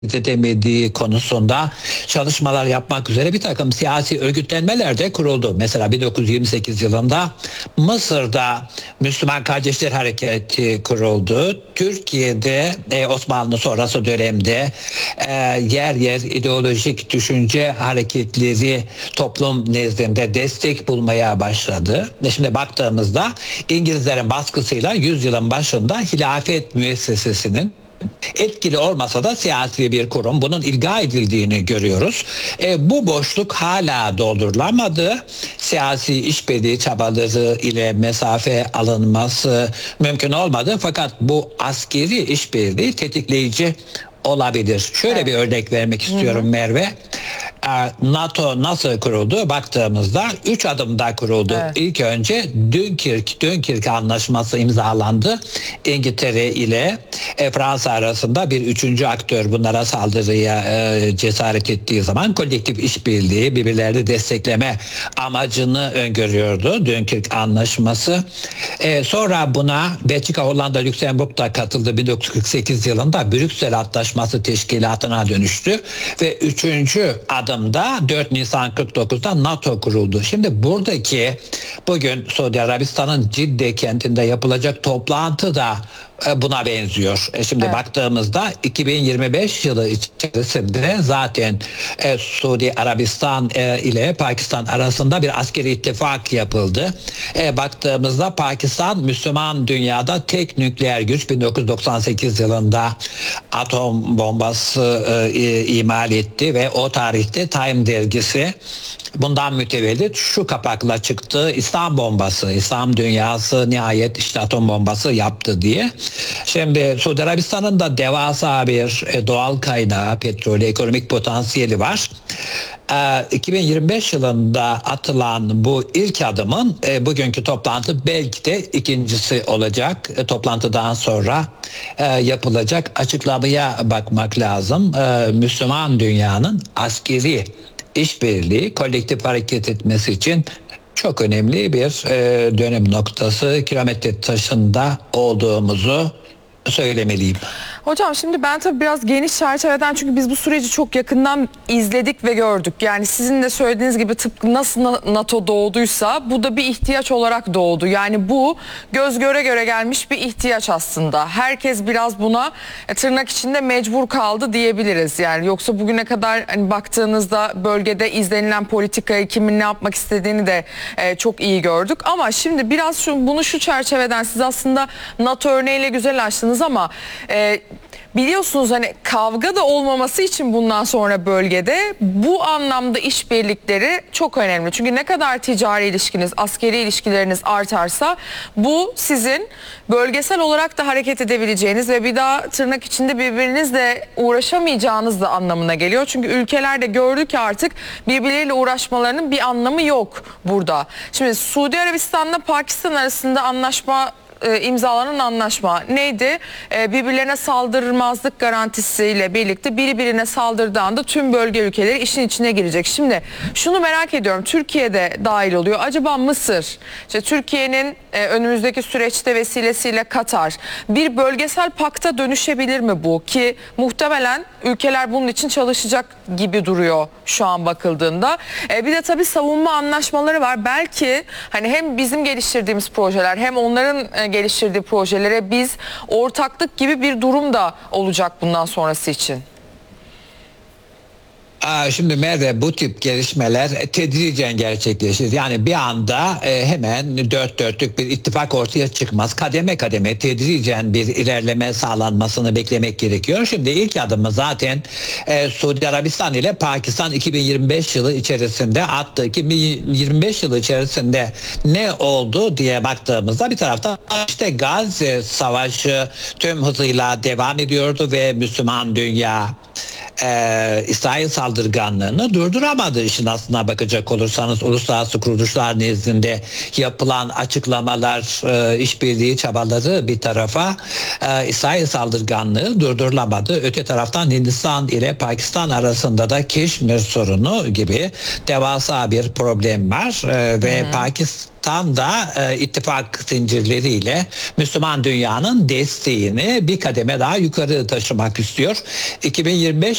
edemediği konusunda çalışmalar yapmak üzere bir takım siyasi örgütlenmeler de kuruldu. Mesela 1928 yılında Mısır'da Müslüman Kardeşler Hareketi kuruldu. Türkiye'de Osmanlı sonrası dönemde yer yer ideolojik düşünce hareketleri toplum nezdinde destek bulmaya başladı. Şimdi baktığımızda İngilizlerin baskısıyla yüzyılın başında hilafet müessesesinin etkili olmasa da siyasi bir kurum, bunun ilga edildiğini görüyoruz. Bu boşluk hala doldurulamadı. Siyasi işbirliği çabaları ile mesafe alınması mümkün olmadı. Fakat bu askeri işbirliği tetikleyici olabilir. Şöyle bir örnek vermek istiyorum Merve. NATO nasıl kuruldu? Baktığımızda 3 adımda kuruldu. Evet. İlk önce Dünkirk Anlaşması imzalandı. İngiltere ile Fransa arasında bir üçüncü aktör bunlara saldırıya cesaret ettiği zaman kolektif işbirliği, birbirlerini destekleme amacını öngörüyordu Dünkirk Anlaşması. Sonra buna Belçika, Hollanda, Lüksemburg da katıldı. 1948 yılında Brüksel Antlaşması teşkilatına dönüştü ve üçüncü adımda 4 Nisan 49'da NATO kuruldu. Şimdi buradaki bugün Suudi Arabistan'ın Cidde kentinde yapılacak toplantı da buna benziyor. Şimdi baktığımızda 2025 yılı içerisinde zaten Suudi Arabistan ile Pakistan arasında bir askeri ittifak yapıldı. Baktığımızda Pakistan Müslüman dünyada tek nükleer güç, 1998 yılında atom bombası imal etti ve o tarihte Time dergisi bundan mütevellit şu kapakla çıktı: İslam bombası, İslam dünyası nihayet işte atom bombası yaptı diye. Şimdi Suudi Arabistan'ın da devasa bir doğal kaynağı, petrol, ekonomik potansiyeli var. 2025 yılında atılan bu ilk adımın bugünkü toplantı belki de ikincisi olacak. Toplantıdan sonra yapılacak açıklamaya bakmak lazım. Müslüman dünyanın askeri işbirliği, kolektif hareket etmesi için çok önemli bir dönüm noktası, kilometre taşında olduğumuzu söylemeliyim. Hocam şimdi ben tabii biraz geniş çerçeveden, çünkü biz bu süreci çok yakından izledik ve gördük. Yani sizin de söylediğiniz gibi tıpkı nasıl NATO doğduysa bu da bir ihtiyaç olarak doğdu. Yani bu göz göre göre gelmiş bir ihtiyaç aslında. Herkes biraz buna tırnak içinde mecbur kaldı diyebiliriz. Yani yoksa bugüne kadar hani baktığınızda bölgede izlenilen politikayı, kimin ne yapmak istediğini de çok iyi gördük. Ama şimdi biraz bunu şu çerçeveden, siz aslında NATO örneğiyle güzel açtınız ama biliyorsunuz hani kavga da olmaması için bundan sonra bölgede bu anlamda işbirlikleri çok önemli. Çünkü ne kadar ticari ilişkiniz, askeri ilişkileriniz artarsa bu sizin bölgesel olarak da hareket edebileceğiniz ve bir daha tırnak içinde birbirinizle uğraşamayacağınız da anlamına geliyor. Çünkü ülkeler de gördü ki artık birbirleriyle uğraşmalarının bir anlamı yok burada. Şimdi Suudi Arabistan'la Pakistan arasında imzalanan anlaşma neydi? Birbirlerine saldırmazlık garantisiyle birlikte biri birine saldırdığı anda tüm bölge ülkeleri işin içine girecek. Şimdi şunu merak ediyorum, Türkiye'de dahil oluyor. Acaba Mısır, işte Türkiye'nin önümüzdeki süreçte vesilesiyle Katar, bir bölgesel pakta dönüşebilir mi bu? Ki muhtemelen ülkeler bunun için çalışacak gibi duruyor şu an bakıldığında. Bir de tabii savunma anlaşmaları var. Belki hani hem bizim geliştirdiğimiz projeler hem onların geliştirdiği projelere biz ortaklık gibi bir durum da olacak bundan sonrası için. Şimdi Merve, bu tip gelişmeler tedricen gerçekleşir. Yani bir anda hemen dört dörtlük bir ittifak ortaya çıkmaz. Kademe kademe tedricen bir ilerleme sağlanmasını beklemek gerekiyor. Şimdi ilk adımı zaten Suudi Arabistan ile Pakistan 2025 yılı içerisinde attı. 2025 yılı içerisinde ne oldu diye baktığımızda bir taraftan işte Gazze Savaşı tüm hızıyla devam ediyordu ve Müslüman dünya İsrail saldırganlığını durduramadı. İşin aslına bakacak olursanız uluslararası kuruluşlar nezdinde yapılan açıklamalar, işbirliği çabaları bir tarafa, İsrail saldırganlığı durdurulamadı. Öte taraftan Hindistan ile Pakistan arasında da Keşmir sorunu gibi devasa bir problem var ve Pakistan da ittifak zincirleriyle Müslüman dünyanın desteğini bir kademe daha yukarı taşımak istiyor. 2025